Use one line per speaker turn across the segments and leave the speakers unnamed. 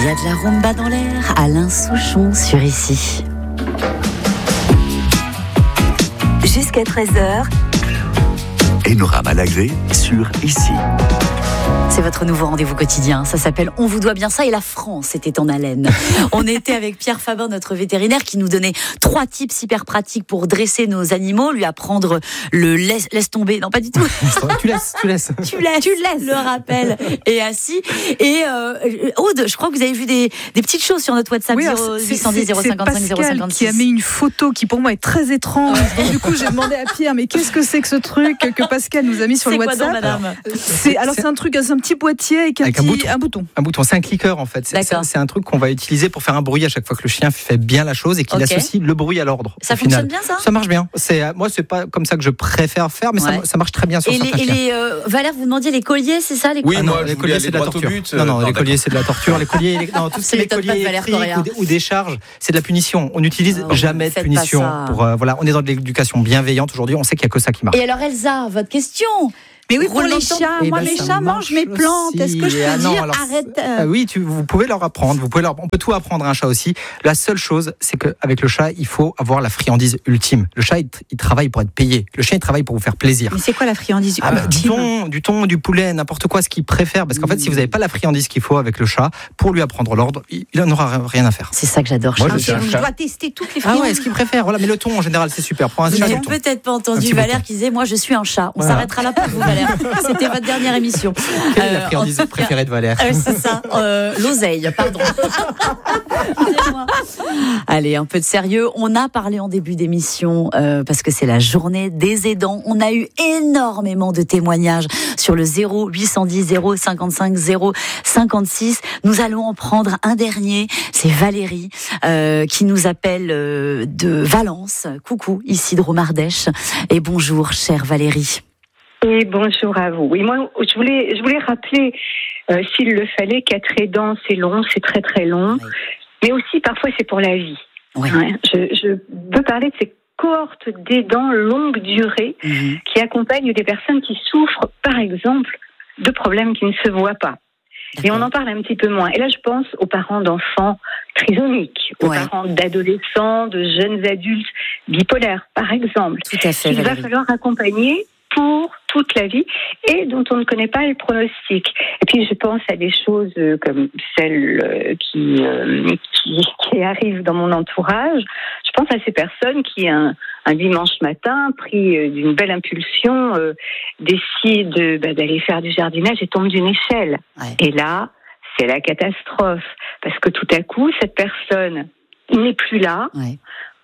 y a de la rumba dans l'air, Alain Souchon sur Ici. Jusqu'à 13h.
Enora Malagré sur Ici.
C'est votre nouveau rendez-vous quotidien. Ça s'appelle On vous doit bien ça et la France était en haleine. On était avec Pierre Faber, notre vétérinaire, qui nous donnait 3 tips hyper pratiques pour dresser nos animaux, lui apprendre le laisse tomber. Non, pas du tout.
Tu laisses.
Tu laisses. Le rappel est assis. Et Aude, je crois que vous avez vu des petites choses sur notre WhatsApp 0810 055 056.
Qui a mis une photo qui pour moi est très étrange. Donc, du coup, j'ai demandé à Pierre, mais qu'est-ce que c'est que ce truc que Pascal nous a mis sur le WhatsApp?
C'est quoi donc, madame?
C'est un petit boîtier avec un bouton.
Un bouton, c'est un clicker en fait. C'est un truc qu'on va utiliser pour faire un bruit à chaque fois que le chien fait bien la chose et qu'il associe le bruit à l'ordre.
Ça fonctionne bien, ça?
Ça marche bien. Moi, c'est pas comme ça que je préfère faire, mais ça marche très bien sur certains chiens.
Valère, vous demandiez les colliers, c'est ça?
Oui, moi,
les colliers, c'est de la torture. Non, les colliers, c'est de la torture. Les colliers, tout ce qui est colliers électriques ou des charges, c'est de la punition. On n'utilise jamais de punition. On est dans de l'éducation bienveillante aujourd'hui. On sait qu'il n'y a que ça qui marche.
Et alors, Elsa, votre question?
Mais oui, pour les chats, mes chats mangent mes plantes. Est-ce que je peux dire arrête?
Oui, vous pouvez leur apprendre. On peut tout apprendre à un chat aussi. La seule chose, c'est qu'avec le chat, il faut avoir la friandise ultime. Le chat, il travaille pour être payé. Le chien, il travaille pour vous faire plaisir.
Mais c'est quoi la friandise ultime?
Du thon, du poulet, n'importe quoi, ce qu'il préfère. Parce qu'en fait, si vous n'avez pas la friandise qu'il faut avec le chat, pour lui apprendre l'ordre, il n'en aura rien à faire.
C'est ça que j'adore.
Moi, je dois tester toutes les friandises.
Ce qu'il préfère. Voilà, mais le thon, en général, c'est super. Pour un chat,
j'ai peut-être pas entendu Valère qui disait, moi, je suis un chat. On s'arrêtera là pour vous, Valère. C'était votre dernière émission.
Quelle est la friandise préférée de Valère?
C'est ça, l'oseille, pardon. Allez, un peu de sérieux. On a parlé en début d'émission, parce que c'est la journée des aidants. On a eu énormément de témoignages sur le 0810 055 056. Nous allons en prendre un dernier. C'est Valérie qui nous appelle de Valence. Coucou, ici de Romardèche. Et bonjour, chère Valérie.
Et bonjour à vous. Oui, moi, je voulais rappeler, s'il le fallait, qu'être aidant, c'est long, c'est très très long, mais aussi parfois c'est pour la vie.
Oui.
Je veux parler de ces cohortes d'aidants longue durée qui accompagnent des personnes qui souffrent, par exemple, de problèmes qui ne se voient pas. Et on en parle un petit peu moins. Et là, je pense aux parents d'enfants trisomiques, aux parents d'adolescents, de jeunes adultes bipolaires, par exemple.
Tout à fait,
il va falloir accompagner pour toute la vie et dont on ne connaît pas le pronostic. Et puis je pense à des choses comme celles qui arrivent dans mon entourage. Je pense à ces personnes qui un dimanche matin, pris d'une belle impulsion, décident d'aller faire du jardinage et tombent d'une échelle. Ouais. Et là, c'est la catastrophe parce que tout à coup, cette personne n'est plus là. Ouais.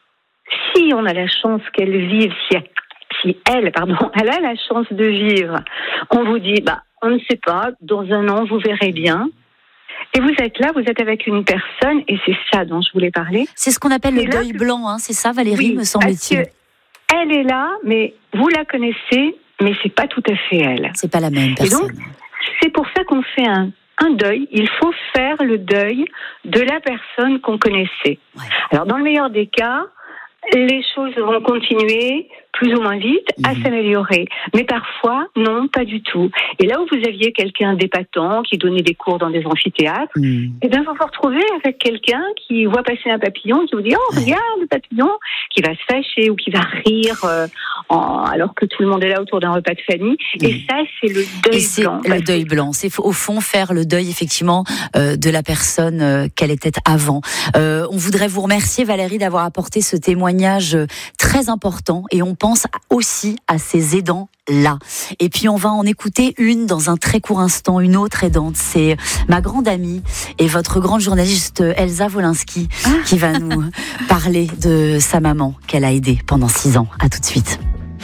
Si on a la chance qu'elle vive, si elle a la chance de vivre, on vous dit, on ne sait pas, dans un an, vous verrez bien. Et vous êtes là, vous êtes avec une personne, et c'est ça dont je voulais parler.
C'est ce qu'on appelle le deuil blanc, c'est ça, Valérie, me semble-t-il.
Elle est là, mais vous la connaissez, mais c'est pas tout à fait elle.
C'est pas la même personne.
Et donc, c'est pour ça qu'on fait un deuil. Il faut faire le deuil de la personne qu'on connaissait. Ouais. Alors, dans le meilleur des cas, les choses vont continuer plus ou moins vite à s'améliorer. Mais parfois, non, pas du tout. Et là où vous aviez quelqu'un d'épatant qui donnait des cours dans des amphithéâtres, eh bien, vous vous retrouvez avec quelqu'un qui voit passer un papillon, qui vous dit « Oh, regarde le papillon !» qui va se fâcher ou qui va rire alors que tout le monde est là autour d'un repas de famille. Et ça, c'est le deuil blanc.
Le deuil blanc. C'est au fond faire le deuil, effectivement, de la personne qu'elle était avant. On voudrait vous remercier, Valérie, d'avoir apporté ce témoignage très important. Et on pense aussi à ces aidants-là. Et puis on va en écouter une dans un très court instant, une autre aidante. C'est ma grande amie et votre grande journaliste Elsa Wolinski qui va nous parler de sa maman qu'elle a aidée pendant 6 ans. À tout de suite.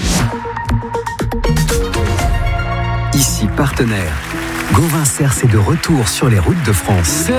Ici partenaire. Gauvin Cers est de retour sur les routes de France.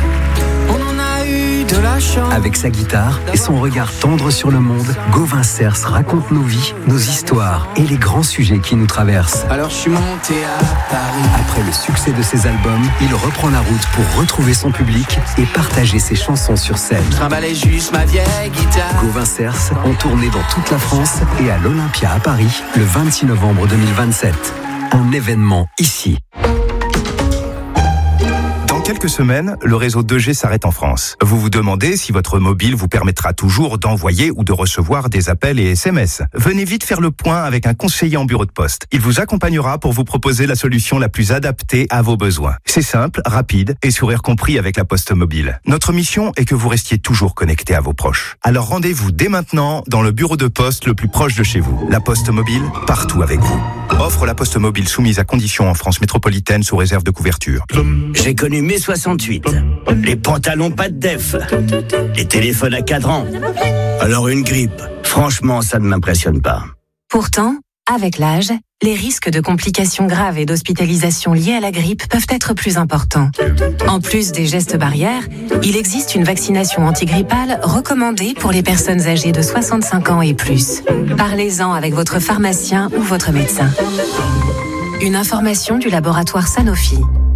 Avec sa guitare et son regard tendre sur le monde, Gauvin Cers raconte nos vies, nos histoires et les grands sujets qui nous traversent.
Alors je suis monté à Paris.
Après le succès de ses albums, il reprend la route pour retrouver son public et partager ses chansons sur scène.
Je trimballais juste ma vieille guitare.
Gauvin Cers en tournée dans toute la France et à l'Olympia à Paris le 26 novembre 2027. Un événement ici.
quelques semaines, le réseau 2G s'arrête en France. Vous vous demandez si votre mobile vous permettra toujours d'envoyer ou de recevoir des appels et SMS. Venez vite faire le point avec un conseiller en bureau de poste. Il vous accompagnera pour vous proposer la solution la plus adaptée à vos besoins. C'est simple, rapide et sourire compris avec la Poste Mobile. Notre mission est que vous restiez toujours connecté à vos proches. Alors rendez-vous dès maintenant dans le bureau de poste le plus proche de chez vous. La Poste Mobile, partout avec vous. Offre la Poste Mobile soumise à conditions en France métropolitaine sous réserve de couverture.
J'ai connu mai 68. Les pantalons pas de def. Les téléphones à cadran. Alors une grippe, franchement, ça ne m'impressionne pas.
Pourtant, avec l'âge, les risques de complications graves et d'hospitalisation liées à la grippe peuvent être plus importants. En plus des gestes barrières, il existe une vaccination antigrippale recommandée pour les personnes âgées de 65 ans et plus. Parlez-en avec votre pharmacien ou votre médecin. Une information du laboratoire Sanofi.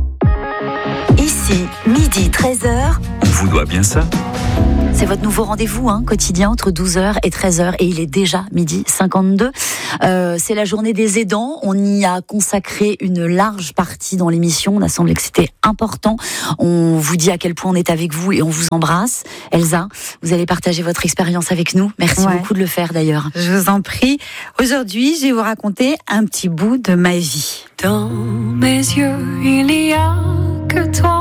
Ici, midi 13h.
On vous doit bien ça.
C'est votre nouveau rendez-vous quotidien entre 12h et 13h et il est déjà midi 52. C'est la journée des aidants. On y a consacré une large partie dans l'émission. On a semblé que c'était important. On vous dit à quel point on est avec vous et on vous embrasse. Elsa, vous allez partager votre expérience avec nous. Merci beaucoup de le faire d'ailleurs.
Je vous en prie. Aujourd'hui, je vais vous raconter un petit bout de ma vie.
Dans mes yeux, il n'y a que toi.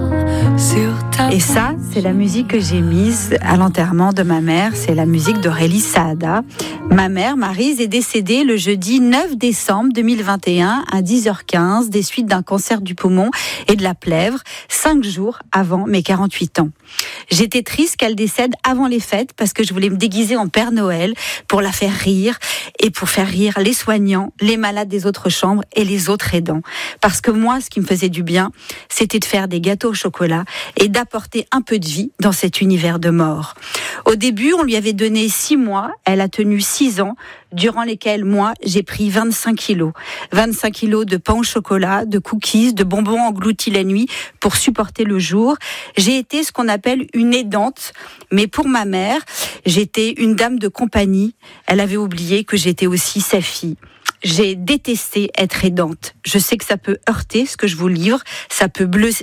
Et ça, c'est la musique que j'ai mise à l'enterrement de ma mère. C'est la musique d'Aurélie Saada. Ma mère, Maryse, est décédée le jeudi 9 décembre 2021 à 10h15 des suites d'un cancer du poumon et de la plèvre, 5 jours avant mes 48 ans. J'étais triste qu'elle décède avant les fêtes parce que je voulais me déguiser en Père Noël pour la faire rire et pour faire rire les soignants, les malades des autres chambres et les autres aidants. Parce que moi, ce qui me faisait du bien, c'était de faire des gâteaux au chocolat et d'apporter un peu de vie dans cet univers de mort. Au début, on lui avait donné 6 mois, elle a tenu 6 ans, durant lesquels, moi, j'ai pris 25 kilos. 25 kilos de pain au chocolat, de cookies, de bonbons engloutis la nuit pour supporter le jour. J'ai été ce qu'on appelle une aidante, mais pour ma mère, j'étais une dame de compagnie. Elle avait oublié que j'étais aussi sa fille. J'ai détesté être aidante. Je sais que ça peut heurter ce que je vous livre, ça peut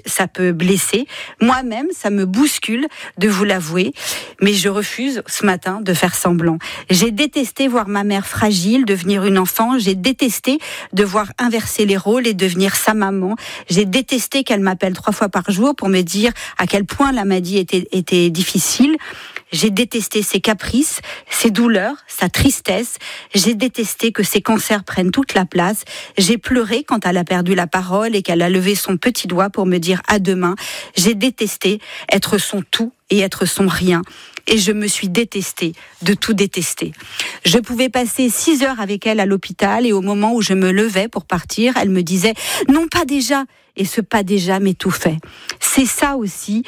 blesser. Moi-même, ça me bouscule de vous l'avouer, mais je refuse ce matin de faire semblant. J'ai détesté voir ma mère fragile devenir une enfant. J'ai détesté devoir inverser les rôles et devenir sa maman. J'ai détesté qu'elle m'appelle 3 fois par jour pour me dire à quel point la maladie était difficile. J'ai détesté ses caprices, ses douleurs, sa tristesse. J'ai détesté que ses cancers prennent toute la place. J'ai pleuré quand elle a perdu la parole et qu'elle a levé son petit doigt pour me dire à demain. J'ai détesté être son tout et être son rien. Et je me suis détestée de tout détester. Je pouvais passer 6 heures avec elle à l'hôpital et au moment où je me levais pour partir, elle me disait « Non, pas déjà !» Et ce pas déjà m'étouffait. C'est ça aussi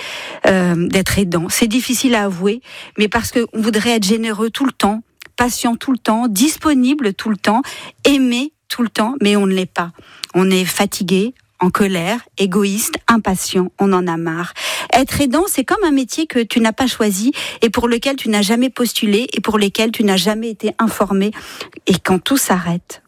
d'être aidant. C'est difficile à avouer, mais parce qu'on voudrait être généreux tout le temps, patient tout le temps, disponible tout le temps, aimé tout le temps, mais on ne l'est pas. On est fatigué, en colère, égoïste, impatient, on en a marre. Être aidant, c'est comme un métier que tu n'as pas choisi et pour lequel tu n'as jamais postulé et pour lequel tu n'as jamais été informé. Et quand tout s'arrête,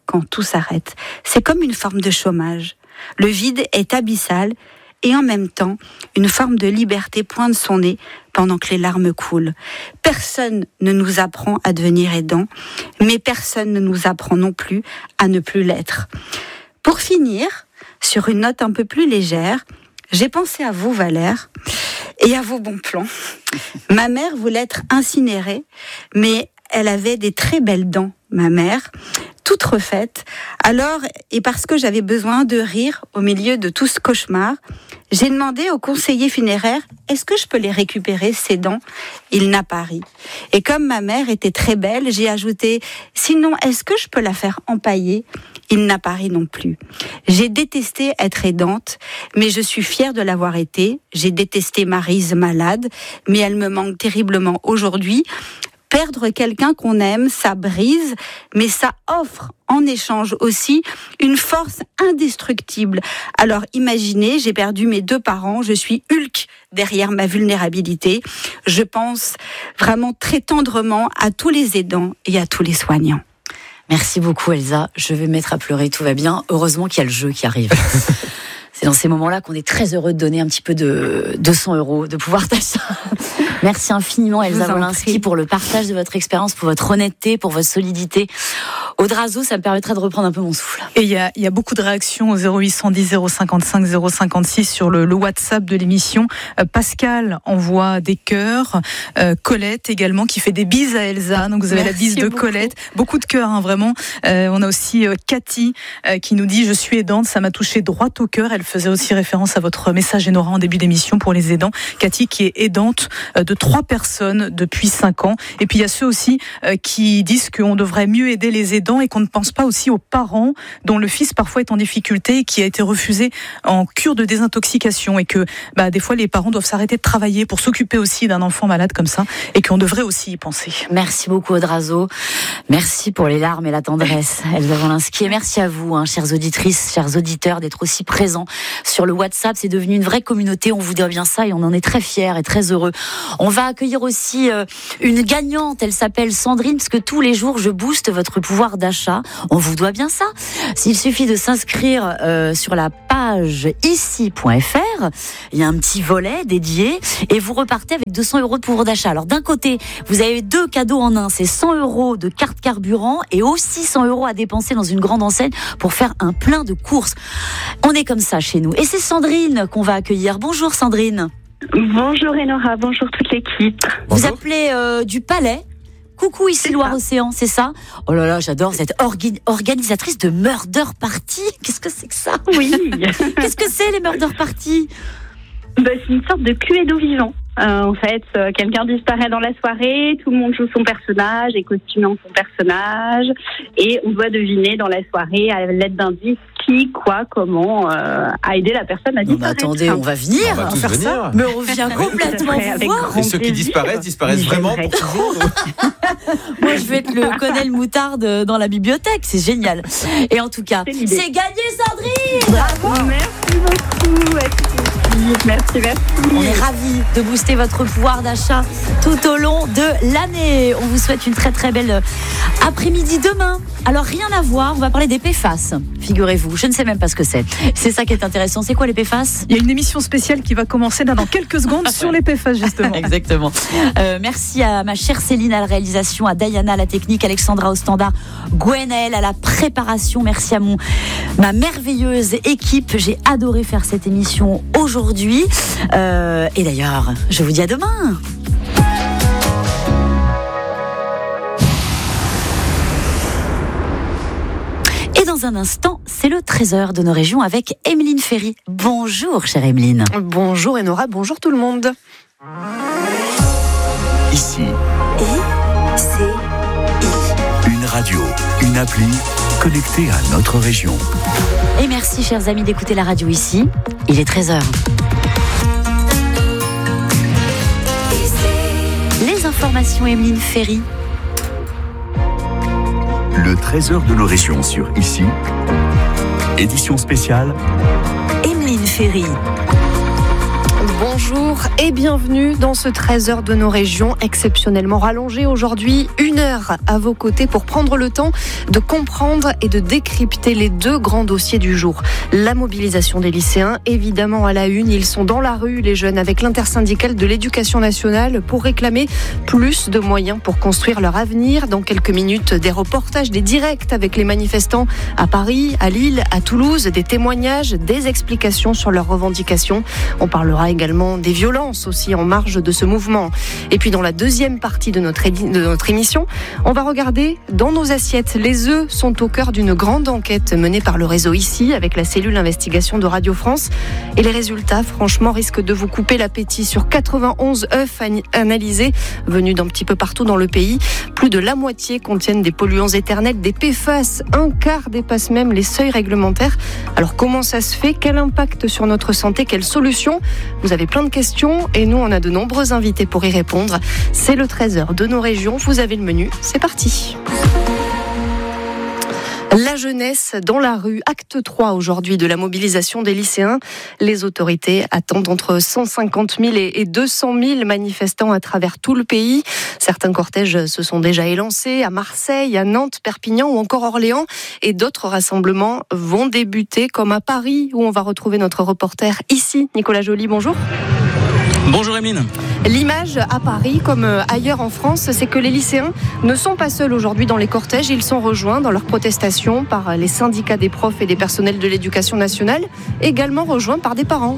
c'est comme une forme de chômage. Le vide est abyssal et en même temps, une forme de liberté pointe son nez pendant que les larmes coulent. Personne ne nous apprend à devenir aidant, mais personne ne nous apprend non plus à ne plus l'être. Pour finir, sur une note un peu plus légère, j'ai pensé à vous, Valère, et à vos bons plans. Ma mère voulait être incinérée, mais elle avait des très belles dents, ma mère, toutes refaites. Alors, et parce que j'avais besoin de rire au milieu de tout ce cauchemar, j'ai demandé au conseiller funéraire, est-ce que je peux les récupérer, ces dents ? Il n'a pas ri. Et comme ma mère était très belle, j'ai ajouté, sinon, est-ce que je peux la faire empailler ? Il n'a pas ri non plus. J'ai détesté être aidante, mais je suis fière de l'avoir été. J'ai détesté Maryse malade, mais elle me manque terriblement aujourd'hui. Perdre quelqu'un qu'on aime, ça brise, mais ça offre en échange aussi une force indestructible. Alors imaginez, j'ai perdu mes 2 parents, je suis Hulk derrière ma vulnérabilité. Je pense vraiment très tendrement à tous les aidants et à tous les soignants.
Merci beaucoup Elsa, je vais me mettre à pleurer, tout va bien. Heureusement qu'il y a le jeu qui arrive. C'est dans ces moments-là qu'on est très heureux de donner un petit peu de 200 € de pouvoir d'achat. Merci infiniment Elsa Wolinski pour le partage de votre expérience, pour votre honnêteté, pour votre solidité. Audrazo, ça me permettra de reprendre un peu mon souffle.
Et il y a beaucoup de réactions au 0810 055 056 sur le WhatsApp de l'émission. Pascal envoie des cœurs. Colette également qui fait des bises à Elsa. Donc vous avez la bise de Colette. Beaucoup de cœurs, vraiment. On a aussi Cathy qui nous dit « Je suis aidante, ça m'a touché droit au cœur ». Elle faisait aussi référence à votre message Enora en début d'émission pour les aidants. Cathy qui est aidante de 3 personnes depuis 5 ans. Et puis il y a ceux aussi qui disent qu'on devrait mieux aider les aidants et qu'on ne pense pas aussi aux parents dont le fils parfois est en difficulté et qui a été refusé en cure de désintoxication et que des fois les parents doivent s'arrêter de travailler pour s'occuper aussi d'un enfant malade comme ça et qu'on devrait aussi y penser.
Merci beaucoup Audrazo. Merci pour les larmes et la tendresse Elsa Wolinski et merci à vous chères auditrices, chers auditeurs d'être aussi présents sur le WhatsApp. C'est devenu une vraie communauté, on vous doit bien ça et on en est très fiers et très heureux. On va accueillir aussi une gagnante, elle s'appelle Sandrine parce que tous les jours je booste votre pouvoir d'achat. On vous doit bien ça. Il suffit de s'inscrire sur la page ici.fr. Il y a un petit volet dédié et vous repartez avec 200 € de pouvoir d'achat. Alors d'un côté, vous avez 2 cadeaux en un. C'est 100 € de carte carburant et aussi 100 € à dépenser dans une grande enseigne pour faire un plein de courses. On est comme ça chez nous. Et c'est Sandrine qu'on va accueillir. Bonjour Sandrine.
Bonjour Enora, bonjour toute l'équipe.
Vous appelez du Palais. Coucou, ici Loire-Océan, c'est ça? Oh là là, j'adore, vous êtes organisatrice de Murder Party. Qu'est-ce que c'est que ça?
Oui.
Qu'est-ce que c'est les Murder Party?
C'est une sorte de Cluedo vivant. En fait, quelqu'un disparaît dans la soirée, tout le monde joue son personnage, est costumé en son personnage, et on doit deviner dans la soirée à l'aide d'indices qui, quoi, comment a aidé la personne à disparaître.
Attendez, on va venir.
On va tous
faire
venir.
Ça. Mais on vient complètement vous voir.
Et ceux qui disparaissent vraiment pour toujours.
Moi, je vais être le colonel Moutarde dans la bibliothèque. C'est génial. Et en tout cas, c'est gagné, Sandrine.
Bravo. Merci beaucoup. Merci.
On est ravis de booster votre pouvoir d'achat tout au long de l'année. On vous souhaite une très très belle après-midi demain. Alors rien à voir, on va parler des PFAS, figurez-vous. Je ne sais même pas ce que c'est. C'est ça qui est intéressant. C'est quoi les PFAS?
Il y a une émission spéciale qui va commencer là dans quelques secondes sur les PFAS justement.
Exactement. Merci à ma chère Céline à la réalisation, à Diana à la technique, Alexandra au standard, Gwenaël à la préparation. Merci à ma merveilleuse équipe. J'ai adoré faire cette émission aujourd'hui. Et d'ailleurs, je vous dis à demain. Et dans un instant, c'est le trésor de nos régions avec Emeline Ferry. Bonjour, chère Emeline.
Bonjour Enora, bonjour tout le monde.
Ici.
I-C-I.
Une radio, une appli connectée à notre région.
Et merci, chers amis, d'écouter la radio ici. Il est 13h. Les informations, Emeline Ferry.
Le trésor de nos régions sur Ici. Édition spéciale.
Emeline Ferry.
Bonjour et bienvenue dans ce trésor de nos régions exceptionnellement rallongé aujourd'hui. 1 heure à vos côtés pour prendre le temps de comprendre et de décrypter les 2 grands dossiers du jour. La mobilisation des lycéens, évidemment à la une. Ils sont dans la rue, les jeunes, avec l'intersyndicale de l'éducation nationale pour réclamer plus de moyens pour construire leur avenir. Dans quelques minutes, des reportages, des directs avec les manifestants à Paris, à Lille, à Toulouse, des témoignages, des explications sur leurs revendications. On parlera également des violences aussi en marge de ce mouvement. Et puis dans la deuxième partie de notre émission, on va regarder dans nos assiettes. Les œufs sont au cœur d'une grande enquête menée par le réseau Ici avec la cellule investigation de Radio France. Et les résultats, franchement, risquent de vous couper l'appétit. Sur 91 œufs analysés, venus d'un petit peu partout dans le pays, plus de la moitié contiennent des polluants éternels, des PFAS. 1/4 dépasse même les seuils réglementaires. Alors comment ça se fait? Quel impact sur notre santé? Quelles solutions? Vous avez plein de questions et nous, on a de nombreux invités pour y répondre. C'est le trésor de nos régions. Vous avez le menu. C'est parti. La jeunesse dans la rue, acte 3 aujourd'hui de la mobilisation des lycéens. Les autorités attendent entre 150 000 et 200 000 manifestants à travers tout le pays. Certains cortèges se sont déjà élancés à Marseille, à Nantes, Perpignan ou encore Orléans. Et d'autres rassemblements vont débuter comme à Paris où on va retrouver notre reporter ici. Nicolas Joly, bonjour.
Bonjour Emeline.
L'image à Paris, comme ailleurs en France, c'est que les lycéens ne sont pas seuls aujourd'hui dans les cortèges. Ils sont rejoints dans leur protestation par les syndicats des profs et des personnels de l'éducation nationale, également rejoints par des parents.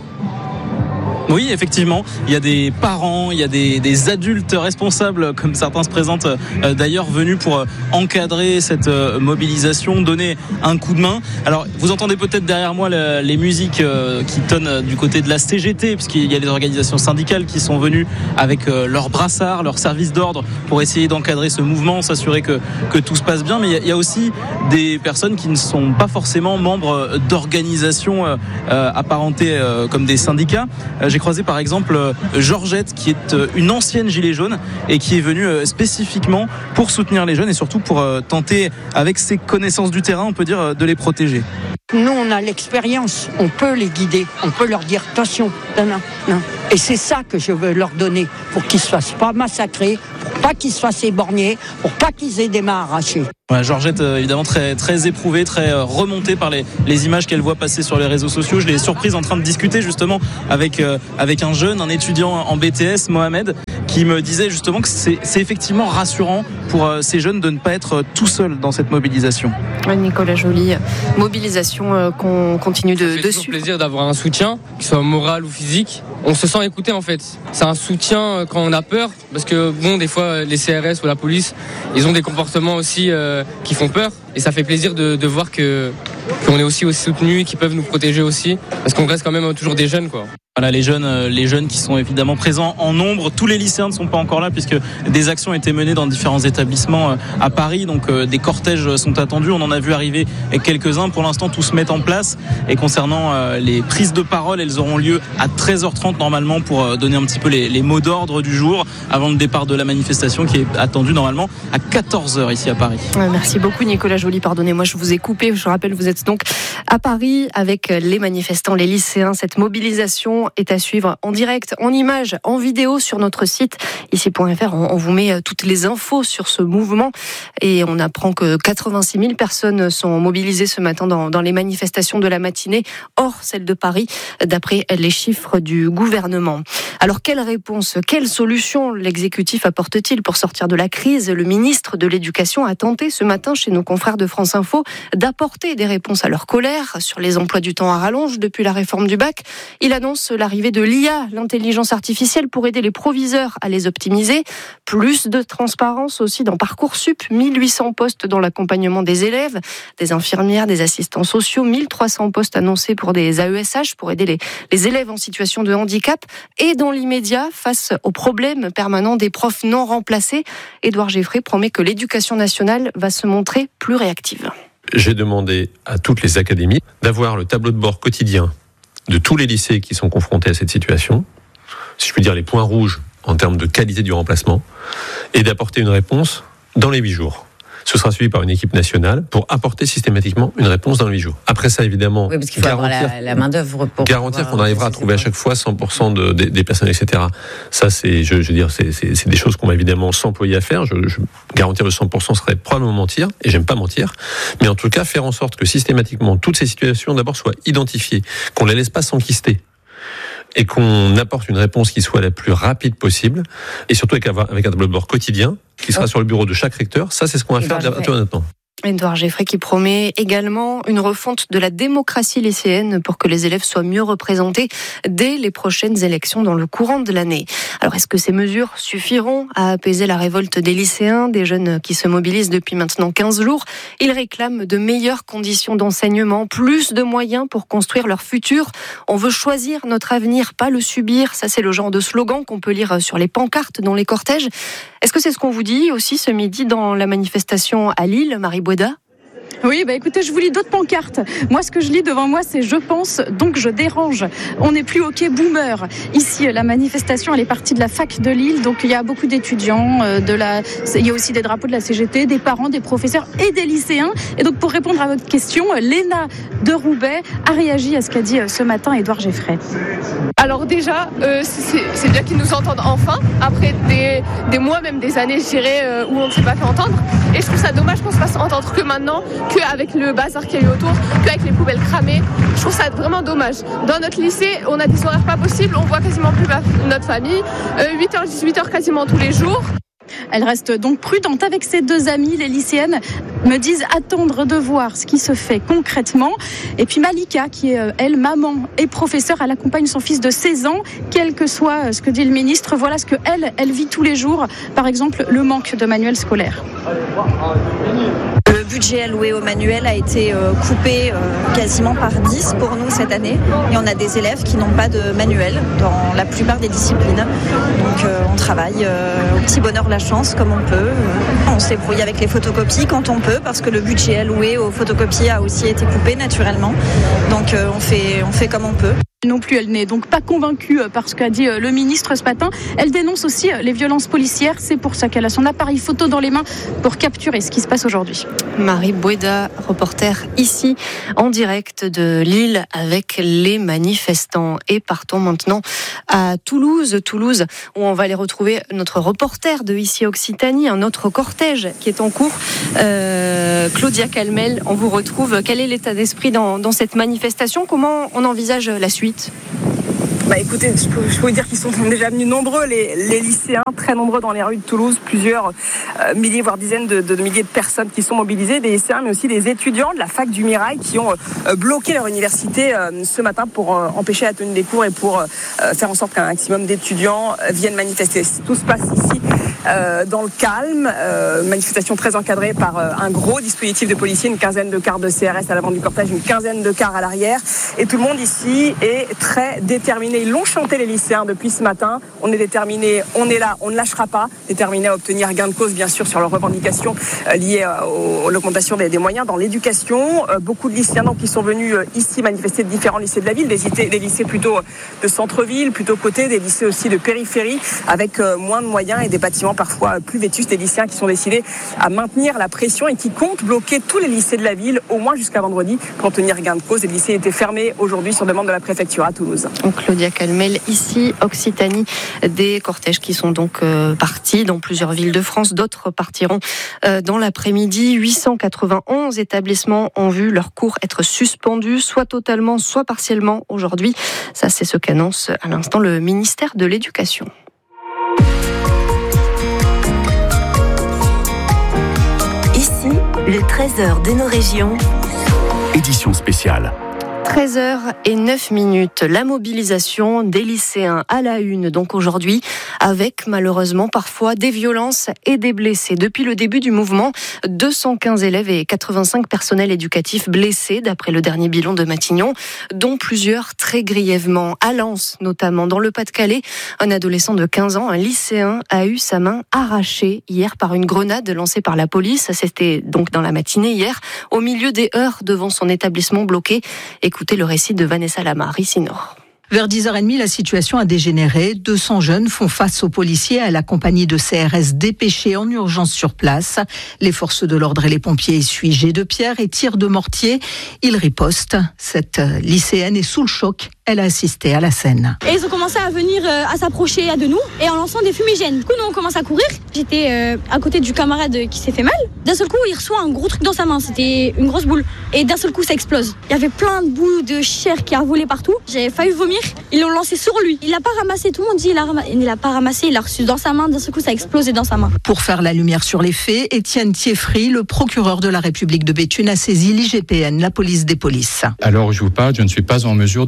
Oui, effectivement, il y a des parents, il y a des adultes responsables, comme certains se présentent d'ailleurs, venus pour encadrer cette mobilisation, donner un coup de main. Alors, vous entendez peut-être derrière moi les musiques qui tonnent du côté de la CGT, puisqu'il y a les organisations syndicales qui sont venues avec leurs brassards, leurs services d'ordre pour essayer d'encadrer ce mouvement, s'assurer que tout se passe bien. Mais il y a aussi des personnes qui ne sont pas forcément membres d'organisations apparentées comme des syndicats. J'ai croisé par exemple Georgette, qui est une ancienne gilet jaune et qui est venue spécifiquement pour soutenir les jeunes et surtout pour tenter, avec ses connaissances du terrain, on peut dire, de les protéger.
Nous, on a l'expérience, on peut les guider, on peut leur dire attention, non. Et c'est ça que je veux leur donner pour qu'ils ne se fassent pas massacrer, pour pas qu'ils se fassent éborgnés, pour pas qu'ils aient des mains arrachées.
Ouais, Georgette, évidemment, très éprouvée, très remontée par les images qu'elle voit passer sur les réseaux sociaux. Je l'ai surprise en train de discuter justement avec un jeune, un étudiant en BTS, Mohamed, qui me disait justement que c'est effectivement rassurant pour ces jeunes de ne pas être tout seuls dans cette mobilisation.
Nicolas Joly, mobilisation qu'on continue de suivre.
C'est toujours plaisir d'avoir un soutien, qu'il soit moral ou physique. On se sent écouté en fait. C'est un soutien quand on a peur, parce que bon, des fois les CRS ou la police, ils ont des comportements aussi qui font peur. Et ça fait plaisir de voir qu'on est aussi soutenus et qu'ils peuvent nous protéger aussi, parce qu'on reste quand même toujours des jeunes, quoi.
Voilà, les jeunes qui sont évidemment présents en nombre. Tous les lycéens ne sont pas encore là puisque des actions ont été menées dans différents établissements à Paris. Donc des cortèges sont attendus. On en a vu arriver quelques-uns. Pour l'instant, tout se met en place. Et concernant les prises de parole, elles auront lieu à 13h30 normalement pour donner un petit peu les mots d'ordre du jour avant le départ de la manifestation qui est attendue normalement à 14h ici à Paris.
Merci beaucoup Nicolas Joly. Pardonnez-moi, je vous ai coupé. Je rappelle, vous êtes donc à Paris avec les manifestants, les lycéens. Cette mobilisation est à suivre en direct, en images, en vidéo sur notre site ici.fr. On vous met toutes les infos sur ce mouvement et on apprend que 86 000 personnes sont mobilisées ce matin dans les manifestations de la matinée, hors celle de Paris, d'après les chiffres du gouvernement. Alors, quelle réponse, quelle solution l'exécutif apporte-t-il pour sortir de la crise ? Le ministre de l'Éducation a tenté ce matin, chez nos confrères de France Info, d'apporter des réponses à leur colère sur les emplois du temps à rallonge depuis la réforme du bac. Il annonce l'arrivée de l'IA, l'intelligence artificielle, pour aider les proviseurs à les optimiser. Plus de transparence aussi dans Parcoursup, 1800 postes dans l'accompagnement des élèves, des infirmières, des assistants sociaux, 1300 postes annoncés pour des AESH pour aider les élèves en situation de handicap. Et dans l'immédiat, face aux problèmes permanents des profs non remplacés, Édouard Geffray promet que l'éducation nationale va se montrer plus réactive.
J'ai demandé à toutes les académies d'avoir le tableau de bord quotidien de tous les lycées qui sont confrontés à cette situation, si je puis dire les points rouges en termes de qualité du remplacement, et d'apporter une réponse dans les 8 jours. Ce sera suivi par une équipe nationale pour apporter systématiquement une réponse dans les 8 jours. Après ça, évidemment,
oui, parce qu'il faut avoir la main-d'œuvre pour
garantir qu'on arrivera à trouver à chaque fois 100% des personnes, etc. Ça, c'est, je veux dire, c'est des choses qu'on va évidemment s'employer à faire. Garantir le 100% serait probablement mentir, et j'aime pas mentir. Mais en tout cas, faire en sorte que systématiquement toutes ces situations d'abord soient identifiées, qu'on les laisse pas s'enquister, et qu'on apporte une réponse qui soit la plus rapide possible, et surtout avec un tableau de bord quotidien qui sera sur le bureau de chaque recteur. Ça, c'est ce qu'on va faire maintenant.
Édouard Geffray qui promet également une refonte de la démocratie lycéenne pour que les élèves soient mieux représentés dès les prochaines élections dans le courant de l'année. Alors, est-ce que ces mesures suffiront à apaiser la révolte des lycéens, des jeunes qui se mobilisent depuis maintenant 15 jours ? Ils réclament de meilleures conditions d'enseignement, plus de moyens pour construire leur futur. On veut choisir notre avenir, pas le subir. Ça, c'est le genre de slogan qu'on peut lire sur les pancartes dans les cortèges. Est-ce que c'est ce qu'on vous dit aussi ce midi dans la manifestation à Lille, Marie Boueda ?
Oui, écoutez, je vous lis d'autres pancartes. Moi, ce que je lis devant moi, c'est « Je pense, donc je dérange ». On n'est plus OK boomer. Ici, la manifestation, elle est partie de la fac de Lille, donc il y a beaucoup d'étudiants, il y a aussi des drapeaux de la CGT, des parents, des professeurs et des lycéens. Et donc, pour répondre à votre question, Léna de Roubaix a réagi à ce qu'a dit ce matin Édouard Geffray.
Alors déjà, c'est bien qu'ils nous entendent enfin, après des mois, même des années, je dirais, où on ne s'est pas fait entendre. Et je trouve ça dommage qu'on se fasse entendre que maintenant, qu'avec le bazar qu'il y a eu autour, qu'avec les poubelles cramées. Je trouve ça vraiment dommage. Dans notre lycée, on a des horaires pas possibles, on voit quasiment plus notre famille, 8h, 18h quasiment tous les jours.
Elle reste donc prudente avec ses deux amies. Les lycéennes me disent attendre de voir ce qui se fait concrètement. Et puis Malika, qui est, elle, maman et professeure, elle accompagne son fils de 16 ans. Quel que soit ce que dit le ministre, voilà ce qu'elle vit tous les jours. Par exemple, le manque de manuels scolaires.
Le budget alloué au manuel a été coupé quasiment par 10 pour nous cette année. Et on a des élèves qui n'ont pas de manuel dans la plupart des disciplines. Donc on travaille au petit bonheur la chance comme on peut. On se débrouille avec les photocopies quand on peut parce que le budget alloué aux photocopies a aussi été coupé naturellement. Donc on fait comme on peut.
Non plus, elle n'est donc pas convaincue par ce qu'a dit le ministre ce matin. Elle dénonce aussi les violences policières. C'est pour ça qu'elle a son appareil photo dans les mains pour capturer ce qui se passe aujourd'hui.
Marie Boueda, reporter ici en direct de Lille avec les manifestants. Et partons maintenant à Toulouse, où on va aller retrouver notre reporter de ici Occitanie, un autre cortège qui est en cours. Claudia Calmel, on vous retrouve. Quel est l'état d'esprit dans cette manifestation ? Comment on envisage la suite ?
Écoutez, je peux vous dire qu'ils sont déjà venus nombreux, les lycéens, très nombreux dans les rues de Toulouse, plusieurs milliers, voire dizaines de milliers de personnes qui sont mobilisées, des lycéens, mais aussi des étudiants de la fac du Mirail qui ont bloqué leur université ce matin pour empêcher la tenue des cours et pour faire en sorte qu'un maximum d'étudiants viennent manifester. Tout se passe ici dans le calme, manifestation très encadrée par un gros dispositif de policiers, une quinzaine de cars de CRS à l'avant du cortège, une quinzaine de cars à l'arrière, et tout le monde ici est très déterminé. Ils l'ont chanté les lycéens depuis ce matin. On est déterminés, on est là, on ne lâchera pas. Déterminés à obtenir gain de cause, bien sûr, sur leurs revendications liées à l'augmentation des moyens dans l'éducation. Beaucoup de lycéens donc, qui sont venus ici manifester de différents lycées de la ville, des lycées plutôt de centre-ville, plutôt côté, des lycées aussi de périphérie, avec moins de moyens et des bâtiments parfois plus vétustes. Des lycéens qui sont décidés à maintenir la pression et qui comptent bloquer tous les lycées de la ville, au moins jusqu'à vendredi, pour obtenir gain de cause. Les lycées étaient fermés aujourd'hui sur demande de la préfecture à Toulouse.
Claudia Calmel, ici, Occitanie, des cortèges qui sont donc partis dans plusieurs villes de France. D'autres partiront dans l'après-midi. 891 établissements ont vu leurs cours être suspendus, soit totalement, soit partiellement aujourd'hui. Ça, c'est ce qu'annonce à l'instant le ministère de l'Éducation.
Ici, le trésor de nos régions.
Édition spéciale.
13h09, la mobilisation des lycéens à la une, donc aujourd'hui, avec malheureusement parfois des violences et des blessés. Depuis le début du mouvement, 215 élèves et 85 personnels éducatifs blessés, d'après le dernier bilan de Matignon, dont plusieurs très grièvement. À Lens, notamment, dans le Pas-de-Calais, un adolescent de 15 ans, un lycéen, a eu sa main arrachée hier par une grenade lancée par la police. C'était donc dans la matinée hier, au milieu des heurts devant son établissement bloqué. Écoutez le récit de Vanessa Lamar, ici Nord.
Vers 10h30, la situation a dégénéré. 200 jeunes font face aux policiers à la compagnie de CRS dépêchés en urgence sur place. Les forces de l'ordre et les pompiers essuient jets de pierre et tirs de mortier. Ils ripostent. Cette lycéenne est sous le choc. Elle a assisté à la scène.
Et ils ont commencé à venir, à s'approcher de nous et en lançant des fumigènes. Du coup, nous, on commence à courir. J'étais à côté du camarade qui s'est fait mal. D'un seul coup, il reçoit un gros truc dans sa main. C'était une grosse boule. Et d'un seul coup, ça explose. Il y avait plein de boules de chair qui a volé partout. J'ai failli vomir. Ils l'ont lancé sur lui. Il l'a pas ramassé. Tout le monde dit il l'a pas ramassé. Il l'a reçu dans sa main. D'un seul coup, ça a explosé dans sa main.
Pour faire la lumière sur les faits, Étienne Thieffry, le procureur de la République de Béthune, a saisi l'IGPN, la police des polices.
Alors, je vous parle, je ne suis pas en mesure de vous répondre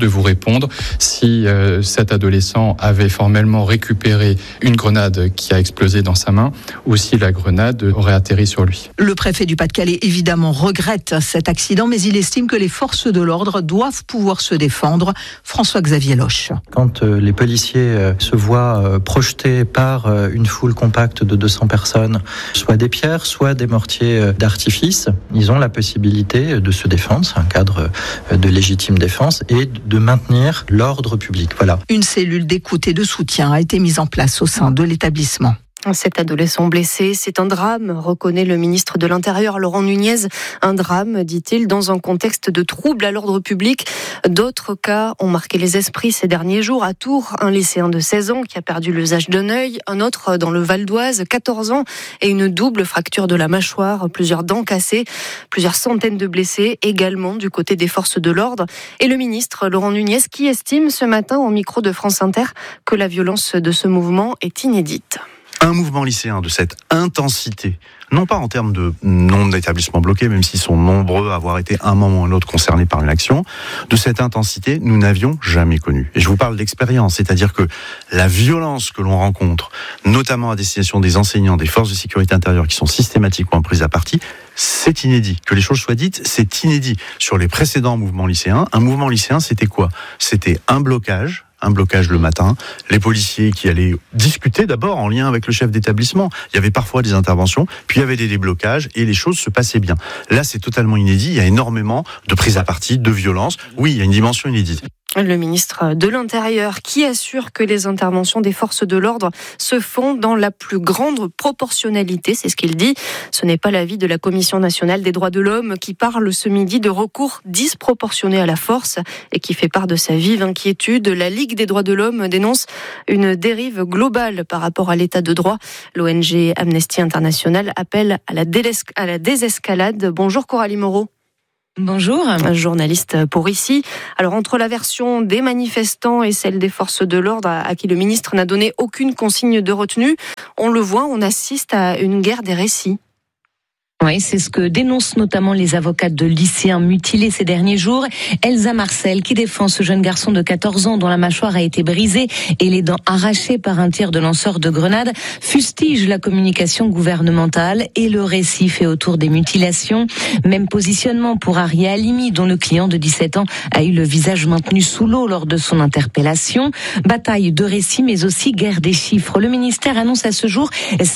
répondre si cet adolescent avait formellement récupéré une grenade qui a explosé dans sa main ou si la grenade aurait atterri sur lui.
Le préfet du Pas-de-Calais, évidemment, regrette cet accident, mais il estime que les forces de l'ordre doivent pouvoir se défendre. François-Xavier Loche.
Quand les policiers se voient projetés par une foule compacte de 200 personnes, soit des pierres, soit des mortiers d'artifice, ils ont la possibilité de se défendre. C'est un cadre de légitime défense et de maintenir l'ordre public. Voilà.
Une cellule d'écoute et de soutien a été mise en place au sein de l'établissement.
Cet adolescent blessé, c'est un drame, reconnaît le ministre de l'Intérieur Laurent Nunez. Un drame, dit-il, dans un contexte de trouble à l'ordre public. D'autres cas ont marqué les esprits ces derniers jours. À Tours, un lycéen de 16 ans qui a perdu l'usage d'un œil, un autre dans le Val d'Oise, 14 ans, et une double fracture de la mâchoire, plusieurs dents cassées, plusieurs centaines de blessés, également du côté des forces de l'ordre. Et le ministre Laurent Nunez qui estime ce matin au micro de France Inter que la violence de ce mouvement est inédite.
Un mouvement lycéen de cette intensité, non pas en termes de nombre d'établissements bloqués, même s'ils sont nombreux à avoir été à un moment ou à un autre concernés par une action, de cette intensité, nous n'avions jamais connu. Et je vous parle d'expérience, c'est-à-dire que la violence que l'on rencontre, notamment à destination des enseignants, des forces de sécurité intérieure qui sont systématiquement prises à partie, c'est inédit. Que les choses soient dites, c'est inédit. Sur les précédents mouvements lycéens, un mouvement lycéen, c'était quoi ? C'était un blocage le matin, les policiers qui allaient discuter d'abord en lien avec le chef d'établissement. Il y avait parfois des interventions, puis il y avait des déblocages et les choses se passaient bien. Là, c'est totalement inédit. Il y a énormément de prises à partie, de violence. Oui, il y a une dimension inédite.
Le ministre de l'Intérieur qui assure que les interventions des forces de l'ordre se font dans la plus grande proportionnalité, c'est ce qu'il dit. Ce n'est pas l'avis de la Commission nationale des droits de l'homme qui parle ce midi de recours disproportionné à la force et qui fait part de sa vive inquiétude. La Ligue des droits de l'homme dénonce une dérive globale par rapport à l'état de droit. L'ONG Amnesty International appelle à la désescalade. Bonjour Coralie Moreau.
Bonjour.
Journaliste pour Ici. Alors, entre la version des manifestants et celle des forces de l'ordre à qui le ministre n'a donné aucune consigne de retenue, on le voit, on assiste à une guerre des récits.
Oui, c'est ce que dénoncent notamment les avocates de lycéens mutilés ces derniers jours. Elsa Marcel, qui défend ce jeune garçon de 14 ans dont la mâchoire a été brisée et les dents arrachées par un tir de lanceur de grenades, fustige la communication gouvernementale et le récit fait autour des mutilations. Même positionnement pour Aria Halimi, dont le client de 17 ans a eu le visage maintenu sous l'eau lors de son interpellation. Bataille de récits, mais aussi guerre des chiffres. Le ministère annonce à ce jour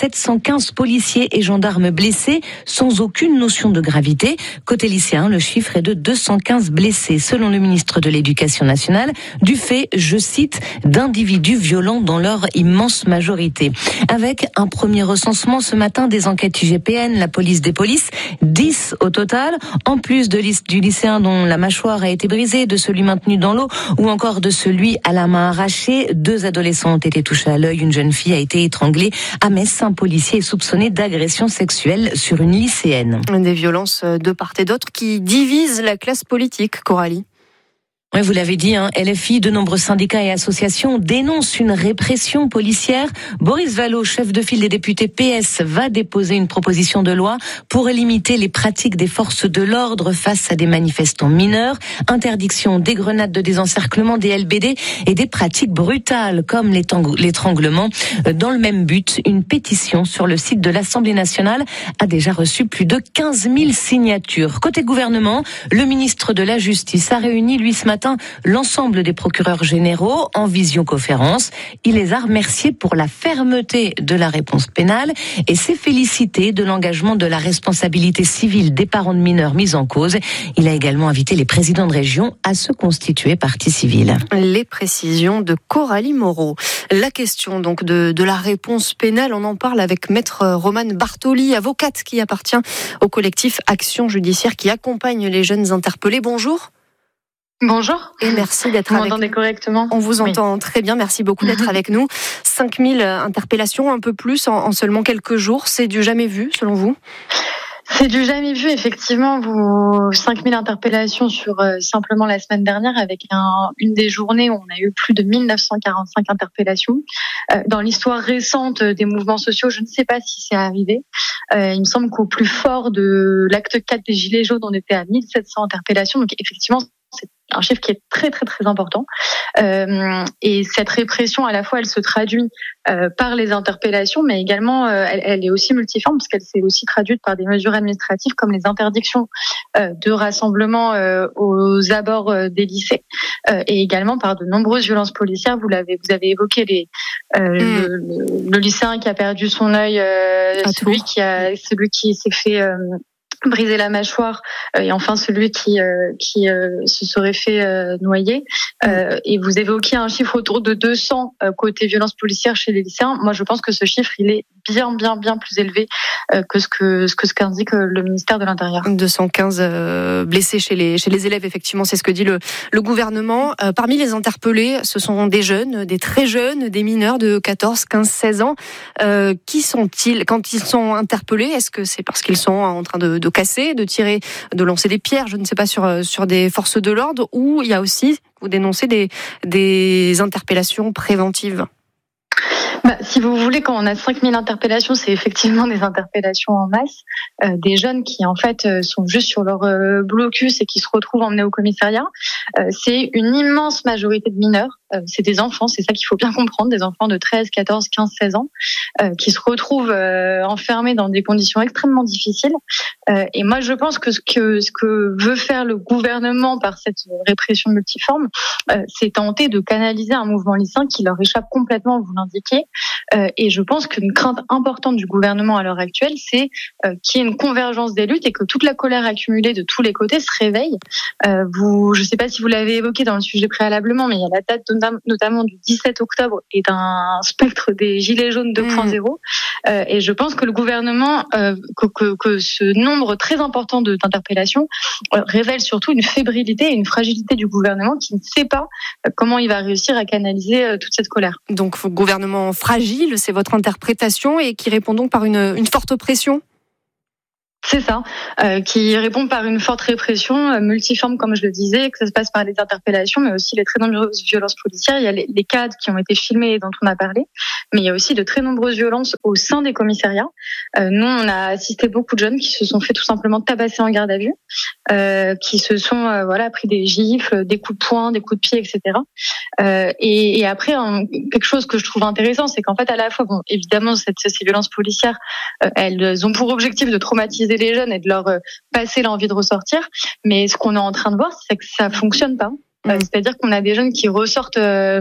715 policiers et gendarmes blessés, sans aucune notion de gravité. Côté lycéen, le chiffre est de 215 blessés, selon le ministre de l'Éducation nationale, du fait, je cite, d'individus violents dans leur immense majorité. Avec un premier recensement ce matin des enquêtes IGPN, la police des polices, 10 au total, en plus du lycéen dont la mâchoire a été brisée, de celui maintenu dans l'eau ou encore de celui à la main arrachée. 2 adolescents ont été touchés à l'œil, une jeune fille a été étranglée. À Metz, un policier est soupçonné d'agression sexuelle sur une lycéenne.
Des violences de part et d'autre qui divisent la classe politique, Coralie.
Oui, vous l'avez dit, LFI, de nombreux syndicats et associations dénoncent une répression policière. Boris Vallaud, chef de file des députés PS, va déposer une proposition de loi pour limiter les pratiques des forces de l'ordre face à des manifestants mineurs. Interdiction des grenades de désencerclement, des LBD et des pratiques brutales comme l'étranglement. Dans le même but, une pétition sur le site de l'Assemblée nationale a déjà reçu plus de 15 000 signatures. Côté gouvernement, le ministre de la Justice a réuni, lui, ce matin, l'ensemble des procureurs généraux en visioconférence. Il les a remerciés pour la fermeté de la réponse pénale et s'est félicité de l'engagement de la responsabilité civile des parents de mineurs mis en cause. Il a également invité les présidents de région à se constituer partie civile.
Les précisions de Coralie Moreau. La question donc de la réponse pénale, on en parle avec maître Romane Bartoli, avocate qui appartient au collectif Action Judiciaire qui accompagne les jeunes interpellés. Bonjour.
Bonjour.
Et merci d'être
avec nous.
Vous
m'entendez correctement ?
On vous entend très bien. Merci beaucoup d'être avec nous. 5000 interpellations, un peu plus en seulement quelques jours. C'est du jamais vu, selon vous ?
C'est du jamais vu, effectivement. 5000 interpellations sur simplement la semaine dernière, avec une des journées où on a eu plus de 1945 interpellations. Dans l'histoire récente des mouvements sociaux, je ne sais pas si c'est arrivé. Il me semble qu'au plus fort de l'acte 4 des Gilets jaunes, on était à 1700 interpellations. Donc effectivement, c'est un chiffre qui est très très très important. Et cette répression, à la fois, elle se traduit par les interpellations, mais également, elle est aussi multiforme, parce qu'elle s'est aussi traduite par des mesures administratives comme les interdictions de rassemblement aux abords des lycées, et également par de nombreuses violences policières. Vous avez évoqué le lycéen qui a perdu son œil, celui qui s'est fait briser la mâchoire, et enfin celui qui se serait fait noyer. Et vous évoquez un chiffre autour de 200 côté violences policières chez les lycéens. Moi, je pense que ce chiffre, il est bien plus élevé que ce qu'indique le ministère de l'Intérieur.
215 blessés chez les élèves, effectivement, c'est ce que dit le gouvernement. Parmi les interpellés, ce sont des jeunes, des très jeunes, des mineurs de 14, 15, 16 ans. Qui sont-ils quand ils sont interpellés? Est-ce que c'est parce qu'ils sont en train de casser, de tirer, de lancer des pierres, je ne sais pas, sur des forces de l'ordre, ou il y a aussi, vous dénoncez des interpellations préventives?
Si vous voulez, quand on a 5000 interpellations, c'est effectivement des interpellations en masse, des jeunes qui en fait sont juste sur leur blocus et qui se retrouvent emmenés au commissariat. C'est une immense majorité de mineurs, c'est des enfants, c'est ça qu'il faut bien comprendre, des enfants de 13, 14, 15, 16 ans, qui se retrouvent enfermés dans des conditions extrêmement difficiles. Et moi, je pense que ce que veut faire le gouvernement par cette répression multiforme, c'est tenter de canaliser un mouvement lycéen qui leur échappe complètement, vous l'indiquez. Et je pense qu'une crainte importante du gouvernement à l'heure actuelle, c'est qu'il y ait une convergence des luttes et que toute la colère accumulée de tous les côtés se réveille. Je ne sais pas si vous l'avez évoqué dans le sujet préalablement, mais il y a la date notamment du 17 octobre et d'un spectre des Gilets jaunes 2.0. Et je pense que le gouvernement, que ce nombre très important d'interpellations révèle surtout une fébrilité et une fragilité du gouvernement qui ne sait pas comment il va réussir à canaliser toute cette colère.
Donc, gouvernement fragile, c'est votre interprétation, et qui répond donc par une forte pression?
C'est ça, qui répond par une forte répression multiforme, comme je le disais, que ça se passe par les interpellations, mais aussi les très nombreuses violences policières. Il y a les cadres qui ont été filmés et dont on a parlé, mais il y a aussi de très nombreuses violences au sein des commissariats. Nous, on a assisté beaucoup de jeunes qui se sont fait tout simplement tabasser en garde à vue, qui se sont pris des gifles, des coups de poing, des coups de pied, etc. Et après, quelque chose que je trouve intéressant, c'est qu'en fait, à la fois, évidemment, ces violences policières, elles ont pour objectif de traumatiser les jeunes et de leur passer l'envie de ressortir, mais ce qu'on est en train de voir, c'est que ça fonctionne pas. C'est-à-dire qu'on a des jeunes qui ressortent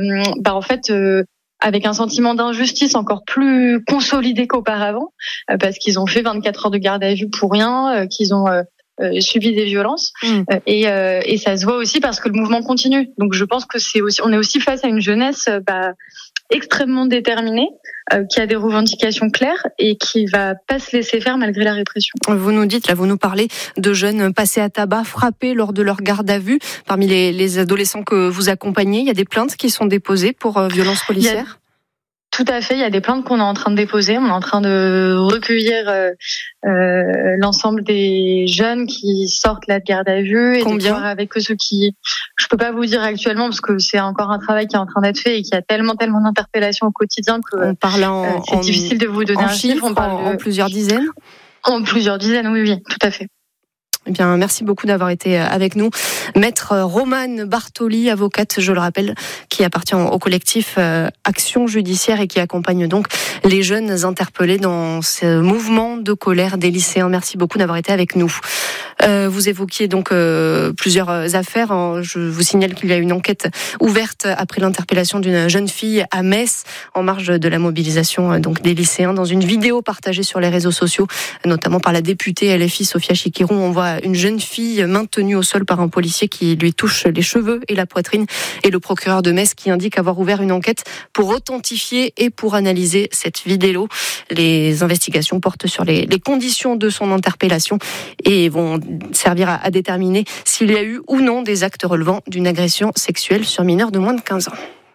avec un sentiment d'injustice encore plus consolidé qu'auparavant, parce qu'ils ont fait 24 heures de garde à vue pour rien, qu'ils ont subi des violences, et ça se voit aussi parce que le mouvement continue. Donc je pense que on est aussi face à une jeunesse extrêmement déterminée, qui a des revendications claires et qui va pas se laisser faire malgré la répression.
Vous nous parlez de jeunes passés à tabac, frappés lors de leur garde à vue. Parmi les adolescents que vous accompagnez, il y a des plaintes qui sont déposées pour violences policières?
Tout à fait, il y a des plaintes qu'on est en train de déposer. On est en train de recueillir l'ensemble des jeunes qui sortent la garde à vue et de voir avec eux ceux qui... Je peux pas vous dire actuellement parce que c'est encore un travail qui est en train d'être fait et qui a tellement d'interpellations au quotidien que c'est difficile de vous donner un chiffre.
On parle en plusieurs dizaines.
En plusieurs dizaines, oui, tout à fait.
Eh bien, merci beaucoup d'avoir été avec nous. Maître Romane Bartoli, avocate, je le rappelle, qui appartient au collectif Action Judiciaire et qui accompagne donc les jeunes interpellés dans ce mouvement de colère des lycéens. Merci beaucoup d'avoir été avec nous. Vous évoquiez donc plusieurs affaires. Je vous signale qu'il y a une enquête ouverte après l'interpellation d'une jeune fille à Metz en marge de la mobilisation donc des lycéens. Dans une vidéo partagée sur les réseaux sociaux, notamment par la députée LFI Sophia Chikirou, on voit une jeune fille maintenue au sol par un policier qui lui touche les cheveux et la poitrine, et le procureur de Metz qui indique avoir ouvert une enquête pour authentifier et pour analyser cette vidéo. Les investigations portent sur les conditions de son interpellation et vont servir à déterminer s'il y a eu ou non des actes relevant d'une agression sexuelle sur mineur de moins de 15 ans.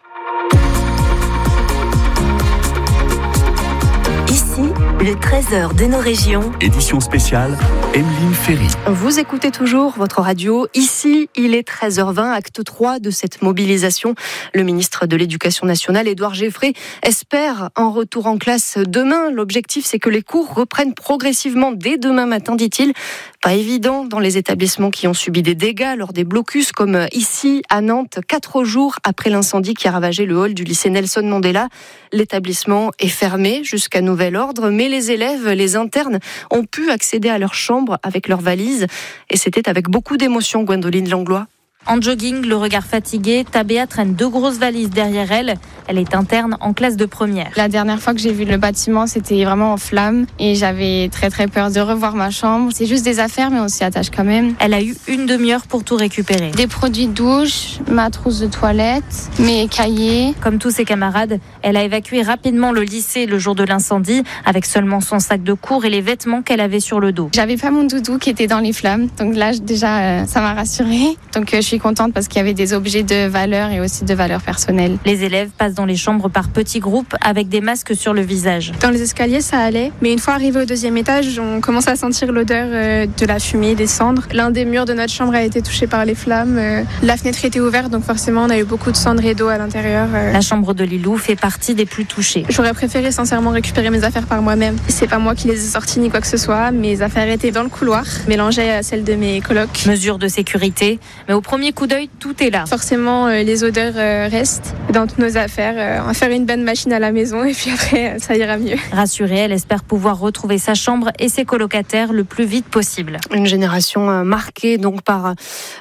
Ici, le trésor de nos régions.
Édition spéciale, Emeline Ferry.
Vous écoutez toujours votre radio. Ici, il est 13h20, acte 3 de cette mobilisation. Le ministre de l'Éducation nationale, Édouard Geffrey, espère un retour en classe demain. L'objectif, c'est que les cours reprennent progressivement dès demain matin, dit-il. Pas évident dans les établissements qui ont subi des dégâts lors des blocus, comme ici à Nantes, 4 jours après l'incendie qui a ravagé le hall du lycée Nelson Mandela. L'établissement est fermé jusqu'à nouvel ordre, mais les élèves, les internes, ont pu accéder à leur chambre avec leurs valises. Et c'était avec beaucoup d'émotion, Gwendoline Langlois.
En jogging, le regard fatigué, Tabea traîne 2 grosses valises derrière elle. Elle est interne en classe de première.
La dernière fois que j'ai vu le bâtiment, c'était vraiment en flammes et j'avais très peur de revoir ma chambre. C'est juste des affaires, mais on s'y attache quand même.
Elle a eu une demi-heure pour tout récupérer.
Des produits de douche, ma trousse de toilette, mes cahiers.
Comme tous ses camarades, elle a évacué rapidement le lycée le jour de l'incendie avec seulement son sac de cours et les vêtements qu'elle avait sur le dos.
J'avais pas mon doudou qui était dans les flammes, donc là déjà ça m'a rassurée. Donc je suis contente parce qu'il y avait des objets de valeur et aussi de valeur personnelle.
Les élèves passent dans les chambres par petits groupes avec des masques sur le visage.
Dans les escaliers, ça allait, mais une fois arrivé au 2e étage, on commence à sentir l'odeur de la fumée, des cendres. L'un des murs de notre chambre a été touché par les flammes. La fenêtre était ouverte, donc forcément, on a eu beaucoup de cendres et d'eau à l'intérieur.
La chambre de Lilou fait partie des plus touchées.
J'aurais préféré sincèrement récupérer mes affaires par moi-même. C'est pas moi qui les ai sorties ni quoi que ce soit. Mes affaires étaient dans le couloir, mélangées à celles de mes colocs.
Mesure de sécurité, mais au premier coup d'œil, tout est là.
Forcément, les odeurs restent dans toutes nos affaires. On va faire une bonne machine à la maison et puis après, ça ira mieux.
Rassurée, elle espère pouvoir retrouver sa chambre et ses colocataires le plus vite possible.
Une génération marquée donc par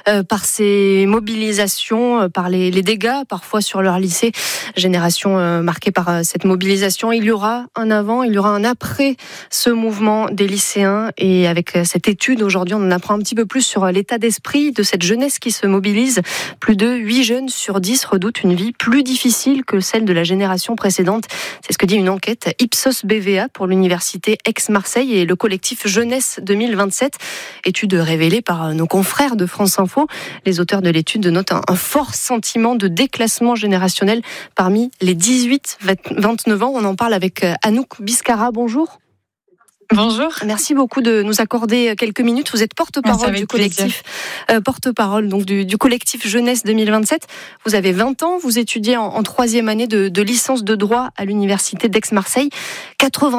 ces mobilisations, par les dégâts parfois sur leur lycée. Génération marquée par cette mobilisation. Il y aura un avant, il y aura un après ce mouvement des lycéens. Et avec cette étude, aujourd'hui, on en apprend un petit peu plus sur l'état d'esprit de cette jeunesse qui se mobilise. Plus de 8 jeunes sur 10 redoutent une vie plus difficile que celle de la génération précédente. C'est ce que dit une enquête Ipsos BVA pour l'université Aix-Marseille et le collectif Jeunesse 2027. Étude révélée par nos confrères de France Info. Les auteurs de l'étude notent un fort sentiment de déclassement générationnel parmi les 18-29 ans. On en parle avec Anouk Biscara. Bonjour.
Bonjour.
Merci beaucoup de nous accorder quelques minutes. Vous êtes porte-parole du collectif, porte-parole donc du collectif Jeunesse 2027. Vous avez 20 ans, vous étudiez en 3e année de licence de droit à l'université d'Aix-Marseille. 80